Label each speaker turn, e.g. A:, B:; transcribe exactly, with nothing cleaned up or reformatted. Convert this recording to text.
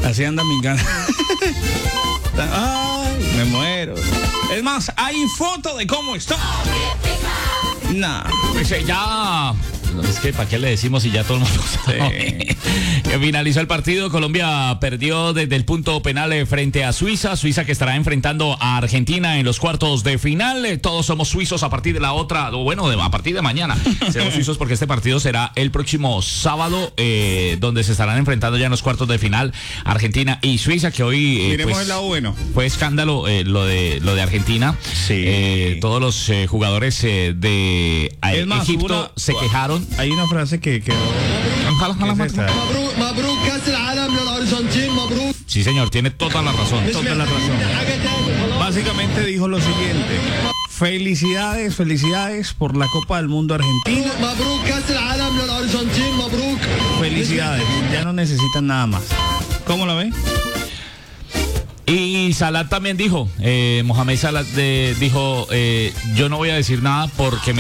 A: Así anda mi gana. Ay, me muero. Es más, hay foto de cómo está. Nah.
B: Pues eh, ya... Es que ¿para qué le decimos si ya todo el mundo sabe? Sí. Que finalizó el partido, Colombia perdió desde el punto penal frente a Suiza, Suiza que estará enfrentando a Argentina en los cuartos de final. Todos somos suizos a partir de la otra, o bueno, de, a partir de mañana seremos suizos porque este partido será el próximo sábado, eh, donde se estarán enfrentando ya en los cuartos de final Argentina y Suiza, que hoy eh,
A: miremos
B: pues,
A: el lado bueno.
B: Fue escándalo eh, lo de lo de Argentina.
A: Sí.
B: Eh, todos los eh, jugadores eh, de eh,
A: más,
B: Egipto
A: una,
B: se quejaron.
A: Hay una frase que quedó.
B: Sí, señor, tiene toda la razón.
A: Toda la razón. Básicamente dijo lo siguiente: felicidades, felicidades por la Copa del Mundo Argentina. Felicidades, ya no necesitan nada más. ¿Cómo la ven?
B: Y Salah también dijo, eh, Mohamed Salah de, dijo, eh, yo no voy a decir nada porque me